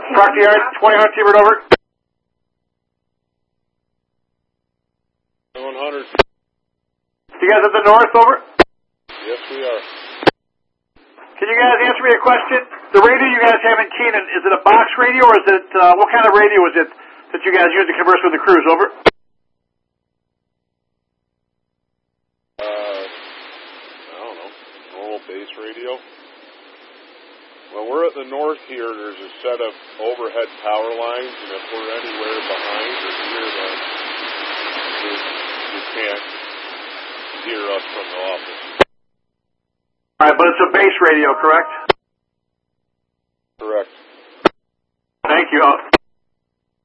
Proctor Yard, 2000 T-Bird, over. 100. You guys at the north, over? Yes, we are. Can you guys answer me a question? The radio you guys have in Keenan, is it a box radio or is it, what kind of radio is it that you guys use to converse with the crews, over? I don't know, normal base radio. When we're at the north here, there's a set of overhead power lines, and if we're anywhere behind or near them, you can't hear us from the office. All right, but it's a base radio, correct? Correct. Thank you.